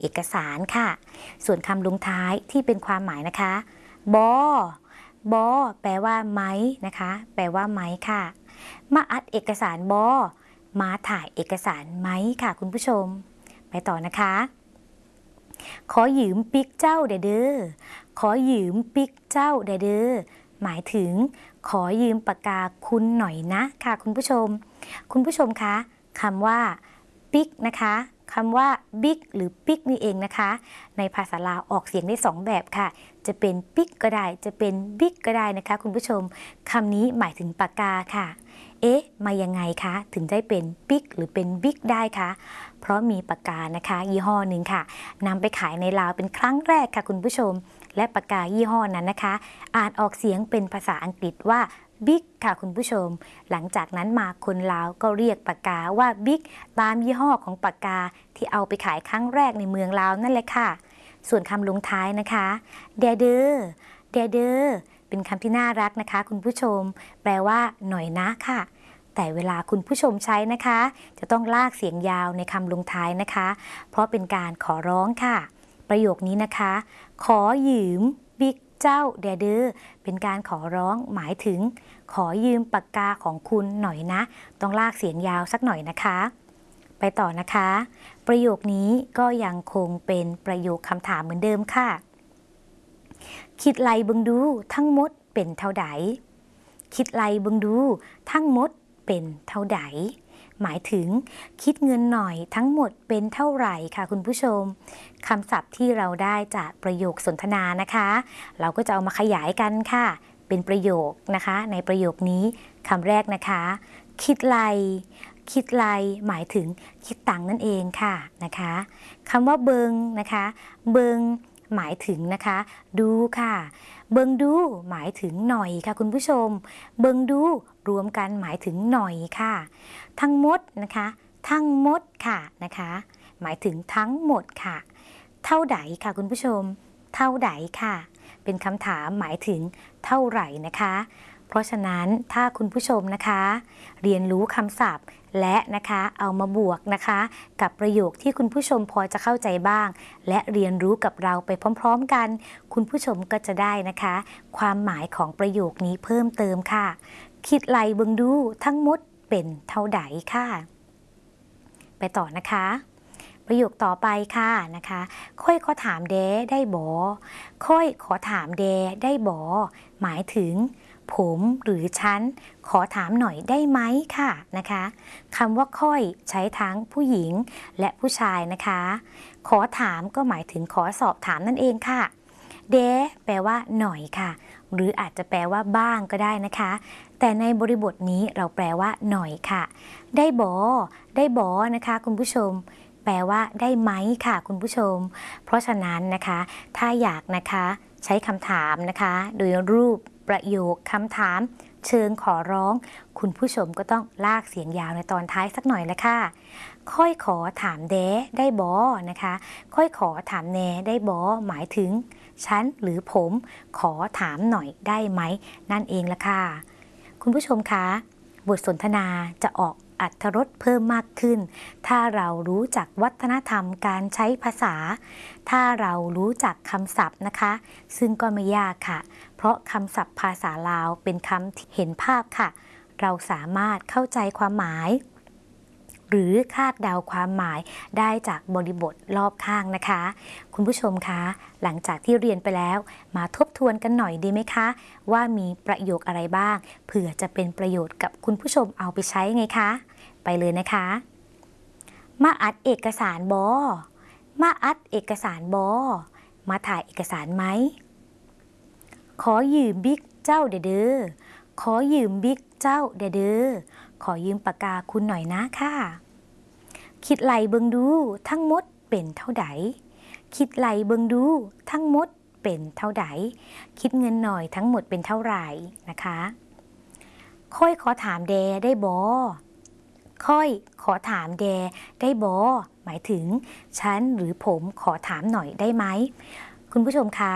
เอกสารค่ะส่วนคำลงท้ายที่เป็นความหมายนะคะบอบอแปลว่าไหมนะคะแปลว่าไหมค่ะมาอัดเอกสารบอมาถ่ายเอกสารไหมค่ะคุณผู้ชมไปต่อนะคะขอยืมปิกเจ้าเด้อขอยืมปิกเจ้าเด้อหมายถึงขอยืมปากกาคุณหน่อยนะค่ะคุณผู้ชมคะคำว่าปิกนะคะคำว่าบิ๊กหรือปิกนี่เองนะคะในภาษาลาวออกเสียงได้2แบบค่ะจะเป็นปิกก็ได้จะเป็นบิ๊กก็ได้นะคะคุณผู้ชมคำนี้หมายถึงปากกาค่ะมายังไงคะถึงได้เป็นปิกหรือเป็นบิ๊กได้คะเพราะมีปากกานะคะยี่ห้อหนึ่งค่ะนำไปขายในลาวเป็นครั้งแรกค่ะคุณผู้ชมและปากกายี่ห้อนั้นนะคะอ่านออกเสียงเป็นภาษาอังกฤษว่าบิ๊กค่ะคุณผู้ชมหลังจากนั้นมาคนลาวก็เรียกปากกาว่าบิ๊กตามยี่ห้อของปากกาที่เอาไปขายครั้งแรกในเมืองลาวนั่นแหละค่ะส่วนคำลงท้ายนะคะเดเดอเป็นคำที่น่ารักนะคะคุณผู้ชมแปลว่าหน่อยนะค่ะแต่เวลาคุณผู้ชมใช้นะคะจะต้องลากเสียงยาวในคำลงท้ายนะคะเพราะเป็นการขอร้องค่ะประโยคนี้นะคะขอยืมบิ๊กเจ้าเดอเป็นการขอร้องหมายถึงขอยืมปากกาของคุณหน่อยนะต้องลากเสียงยาวสักหน่อยนะคะไปต่อนะคะประโยคนี้ก็ยังคงเป็นประโยคคำถามเหมือนเดิมค่ะคิดไล่เบิ่งดูทั้งหมดเป็นเท่าใดคิดไล่เบิ่งดูทั้งหมดเป็นเท่าใดหมายถึงคิดเงินหน่อยทั้งหมดเป็นเท่าไหร่ค่ะคุณผู้ชมคำศัพท์ที่เราได้จากประโยคสนทนานะคะเราก็จะเอามาขยายกันค่ะเป็นประโยคนะคะในประโยคนี้คำแรกนะคะคิดไล่หมายถึงคิดตังค์นั่นเองค่ะนะคะคำว่าเบิงนะคะเบิงหมายถึงนะคะดูค่ะเบิงดูหมายถึงหน่อยค่ะคุณผู้ชมเบิงดูรวมกันหมายถึงหน่อยค่ะทั้งหมดนะคะทั้งหมดค่ะนะคะหมายถึงทั้งหมดค่ะเท่าใดค่ะคุณผู้ชมเท่าใดค่ะเป็นคำถามหมายถึงเท่าไหร่นะคะเพราะฉะนั้นถ้าคุณผู้ชมนะคะเรียนรู้คำศัพท์และนะคะเอามาบวกนะคะกับประโยคที่คุณผู้ชมพอจะเข้าใจบ้างและเรียนรู้กับเราไปพร้อมๆกันคุณผู้ชมก็จะได้นะคะความหมายของประโยคนี้เพิ่มเติมค่ะคิดไล่เบิ่งดูทั้งหมดเป็นเท่าใดค่ะไปต่อนะคะประโยคต่อไปค่ะนะคะค่อยขอถามแดได้บ่ค่อยขอถามแดได้บ่หมายถึงผมหรือฉันขอถามหน่อยได้ไหมค่ะนะคะคำว่าค่อยใช้ทั้งผู้หญิงและผู้ชายนะคะขอถามก็หมายถึงขอสอบถามนั่นเองค่ะเดแปลว่าหน่อยค่ะหรืออาจจะแปลว่าบ้างก็ได้นะคะแต่ในบริบทนี้เราแปลว่าหน่อยค่ะได้บ่นะคะคุณผู้ชมแปลว่าได้ไหมค่ะคุณผู้ชมเพราะฉะนั้นนะคะถ้าอยากนะคะใช้คำถามนะคะโดยรูปประโยคคำถามเชิงขอร้องคุณผู้ชมก็ต้องลากเสียงยาวในตอนท้ายสักหน่อยละค่ะค่อยขอถามแดได้บ่นะคะค่อยขอถามแนได้บ่หมายถึงฉันหรือผมขอถามหน่อยได้ไหมนั่นเองละค่ะคุณผู้ชมคะบทสนทนาจะออกอรรถรสเพิ่มมากขึ้นถ้าเรารู้จักวัฒนธรรมการใช้ภาษาถ้าเรารู้จักคำศัพท์นะคะซึ่งก็ไม่ยากค่ะเพราะคำศัพท์ภาษาลาวเป็นคำที่เห็นภาพค่ะเราสามารถเข้าใจความหมายหรือคาดเดาความหมายได้จากบริบทรอบข้างนะคะคุณผู้ชมคะหลังจากที่เรียนไปแล้วมาทบทวนกันหน่อยดีไหมคะว่ามีประโยคอะไรบ้างเผื่อจะเป็นประโยชน์กับคุณผู้ชมเอาไปใช้ไงคะไปเลยนะคะมาอัดเอกสารมาอัดเอกสารมาถ่ายเอกสารไหมขอยืมบิ๊กเจ้าเด้อขอยืมบิ๊กเจ้าเด้อขอยืมปากกาคุณหน่อยนะค่ะคิดไล่เบิ่งดูทั้งหมดเป็นเท่าใดคิดไล่เบิ่งดูทั้งหมดเป็นเท่าใดคิดเงินหน่อยทั้งหมดเป็นเท่าไหร่นะคะค่อยขอถามแดได้บ่ค่อยขอถามแดได้บ่หมายถึงฉันหรือผมขอถามหน่อยได้ไหมคุณผู้ชมคะ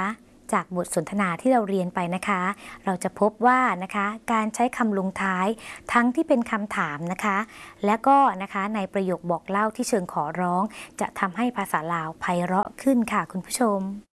จากบทสนทนาที่เราเรียนไปนะคะ เราจะพบว่านะคะการใช้คำลงท้ายทั้งที่เป็นคำถามนะคะและก็นะคะในประโยคบอกเล่าที่เชิงขอร้องจะทำให้ภาษาลาวไพเราะขึ้นค่ะคุณผู้ชม